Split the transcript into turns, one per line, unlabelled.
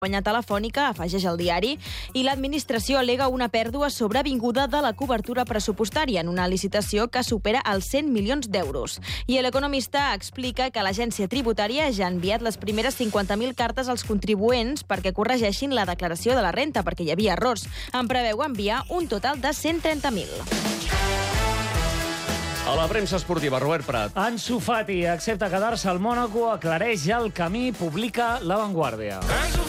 companya telefònica, afegeix el diari, i l'administració al·lega una pèrdua sobrevinguda de la cobertura pressupostària en una licitació que supera els 100 milions d'euros. I l'economista explica que l'agència tributària ja ha enviat les primeres 50.000 cartes als contribuents perquè corregeixin la declaració de la renta, perquè hi havia errors. En preveu enviar un total de 130.000.
A la premsa esportiva, Robert Prat.
Ansu Fati accepta quedar-se al Mònaco, aclareix el camí, publica La Vanguardia.